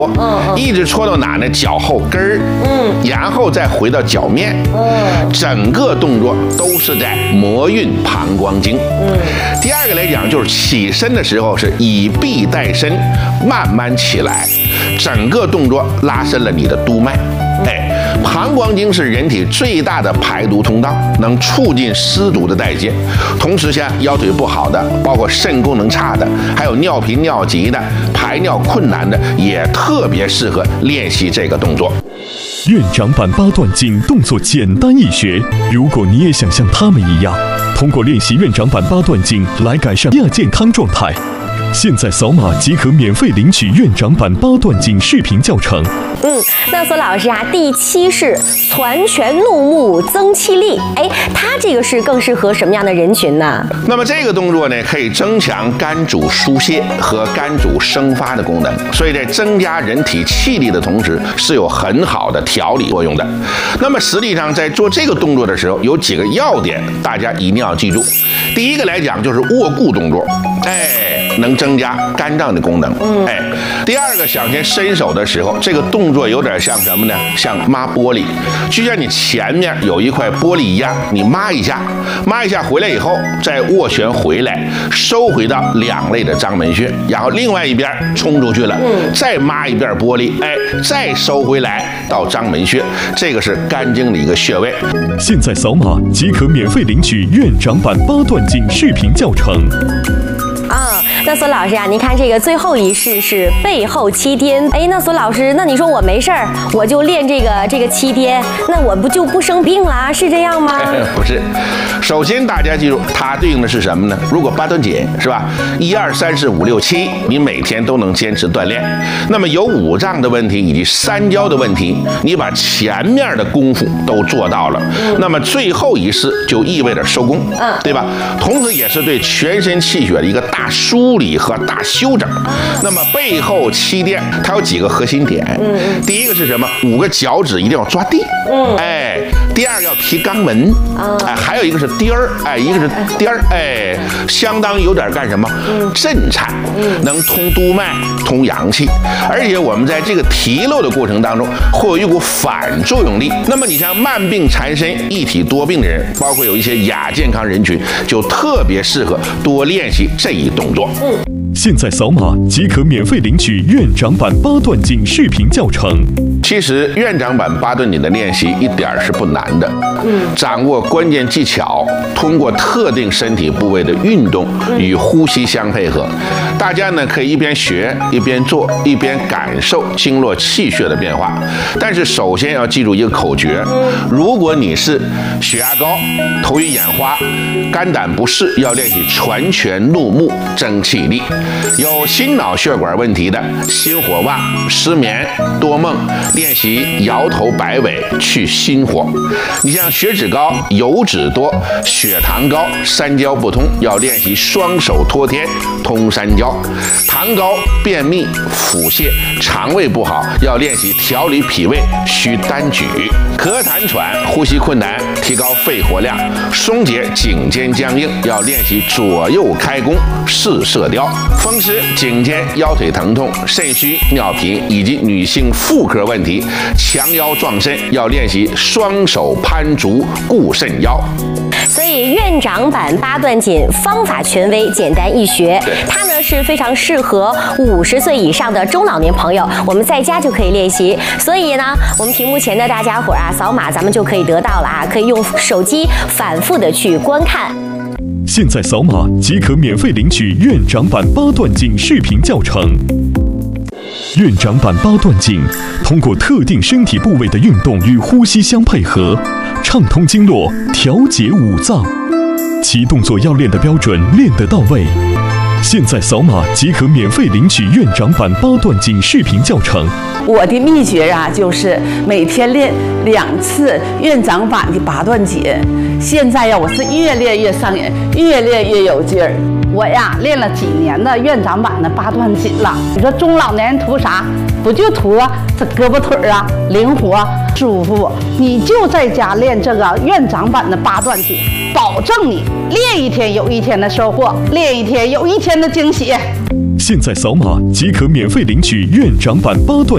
一直搓到哪呢？脚后跟儿，然后再回到脚面，整个动作都是在摩运膀胱经。第二个来讲，就是起身的时候是以臂带身，慢慢起来，整个动作拉伸了你的督脉。膀胱经是人体最大的排毒通道，能促进湿毒的代谢。同时像腰腿不好的，包括肾功能差的，还有尿频尿急的，排尿困难的，也特别适合练习这个动作。 院长版八段锦动作简单易学，如果你也想像他们一样，通过练习院长版八段锦来改善亚健康状态，现在扫码即可免费领取院长版八段锦视频教程。 那索老师啊，第7是攒拳怒目增气力，它这个是更适合什么样的人群呢？ 那么这个动作呢，可以增强肝主疏泄和肝主生发的功能，所以在增加人体气力的同时，是有很好的调理作用的。那么实际上在做这个动作的时候，有几个要点，大家一定要记住。第一个来讲就是卧固动作，能增加肝脏的功能。第二个，向前伸手的时候，这个动作有点像什么呢？像抹玻璃，就像你前面有一块玻璃一样，你抹一下回来以后，再握拳回来，收回到两肋的章门穴，然后另外一边冲出去了，再抹一遍玻璃，再收回来到章门穴，这个是肝经的一个穴位。 现在扫码即可免费领取院长版八段锦视频教程。 那索老师啊，您看这个最后一式是背后七颠。那索老师，那你说我没事儿，我就练这个七颠，那我就不生病了，是这样吗？ 不是，首先大家记住，它对应的是什么呢？如果八段锦是吧，1、2、3、4、5、6、7，你每天都能坚持锻炼，那么有五脏的问题以及三焦的问题，你把前面的功夫都做到了，那么最后一式就意味着收功，对吧？同时也是对全身气血的一个大梳理和大修整。那么背后七颠它有几个核心点，第一个是什么？5个脚趾一定要抓地，第二个要提肛门，还有一个是颠儿，一个是颠儿，相当有点干什么？震颤，能通督脉、通阳气，而且我们在这个提溜的过程当中，会有一股反作用力。那么你像慢病缠身、一体多病的人，包括有一些亚健康人群，就特别适合多练习这一动作。 现在扫码即可免费领取院长版八段锦视频教程。 其实院长版八段锦的练习一点是不难的，掌握关键技巧，通过特定身体部位的运动与呼吸相配合，大家呢可以一边学一边做，一边感受经络气血的变化。但是首先要记住一个口诀，如果你是血压高、头晕眼花、肝胆不适，要练习攒拳怒目增气力；有心脑血管问题的，心火旺、失眠、多梦，练习摇头摆尾去心火。你像血脂高、油脂多、血糖高、三焦不通，要练习双手托天通三焦；糖高、便秘、腹泻、肠胃不好，要练习调理脾胃需单举；咳痰喘、呼吸困难，提高肺活量；松解颈肩僵硬，要练习左右开弓试射雕；风湿、颈肩、腰腿疼痛、肾虚、尿频以及女性妇科问题，强腰壮肾，要练习双手攀足固肾腰。 所以院长版八段锦方法权威，简单易学，它呢是非常适合50岁以上的中老年朋友，我们在家就可以练习。所以呢，我们屏幕前的大家伙啊，扫码咱们就可以得到了啊，可以用手机反复的去观看。 现在扫码即可免费领取院长版八段锦视频教程。院长版八段锦通过特定身体部位的运动与呼吸相配合，畅通经络，调节五脏，其动作要练得标准，练得到位。现在扫码即可免费领取院长版八段锦视频教程。 我的秘诀啊，就是每天练2次院长版的八段锦。现在呀，我是越练越上瘾，越练越有劲儿。我呀，练了几年的院长版的八段锦了。你说中老年人图啥？不就图这胳膊腿啊灵活舒服？你就在家练这个院长版的八段锦，保证你练一天有一天的收获，练一天有一天的惊喜。 现在扫码即可免费领取院长版八段